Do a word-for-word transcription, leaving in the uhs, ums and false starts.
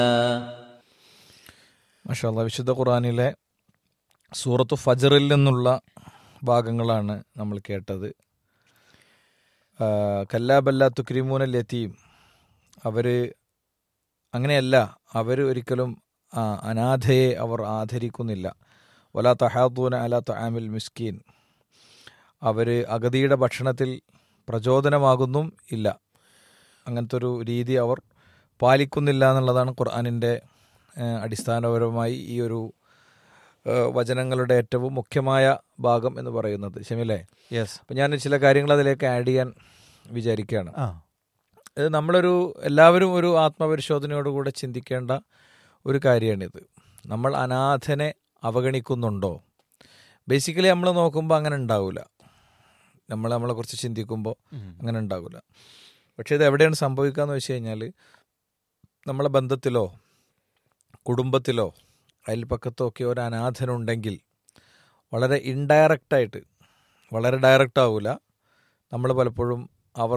മാഷാ അല്ലാഹ്, വിശുദ്ധ ഖുർആനിലെ സൂറത്തു ഫജ്റിൽ നിന്നുള്ള ഭാഗങ്ങളാണ് നമ്മൾ കേട്ടത്. കല്ലാ ബല്ലാ തുക്രിമൂനൽ യതീം, അവർ അങ്ങനെയല്ല, അവർ ഒരിക്കലും ആ, അനാഥയെ അവർ ആദരിക്കുന്നില്ല. വലാ തഹാദൂന അലാ തആമിൽ മിസ്കീൻ, അവർ അഗതിയുടെ ഭക്ഷണത്തിൽ പ്രചോദനമാകുന്നും ഇല്ല. അങ്ങനത്തെ ഒരു രീതി അവർ പാലിക്കുന്നില്ല എന്നുള്ളതാണ് ഖുർആനിൻ്റെ അടിസ്ഥാനപരമായി ഈ ഒരു വചനങ്ങളുടെ ഏറ്റവും മുഖ്യമായ ഭാഗം എന്ന് പറയുന്നത്. ശമില്ലേ? യെസ്. അപ്പം ഞാൻ ചില കാര്യങ്ങൾ അതിലേക്ക് ആഡ് ചെയ്യാൻ വിചാരിക്കുകയാണ്. ആ ഇത് നമ്മളൊരു എല്ലാവരും ഒരു ആത്മപരിശോധനയോടുകൂടെ ചിന്തിക്കേണ്ട ഒരു കാര്യമാണിത്. നമ്മൾ അനാഥനെ അവഗണിക്കുന്നുണ്ടോ? ബേസിക്കലി നമ്മൾ നോക്കുമ്പോൾ അങ്ങനെ ഉണ്ടാവില്ല. നമ്മൾ നമ്മളെക്കുറിച്ച് ചിന്തിക്കുമ്പോൾ അങ്ങനെ ഉണ്ടാവില്ല. പക്ഷേ ഇത് എവിടെയാണ് സംഭവിക്കുക എന്ന് വെച്ച് കഴിഞ്ഞാൽ, നമ്മളെ ബന്ധത്തിലോ കുടുംബത്തിലോ അയൽപ്പക്കത്തോ ഒക്കെ ഒരു അനാഥനുണ്ടെങ്കിൽ വളരെ ഇൻഡയറക്റ്റായിട്ട്, വളരെ ഡയറക്റ്റ് ആവില്ല, നമ്മൾ പലപ്പോഴും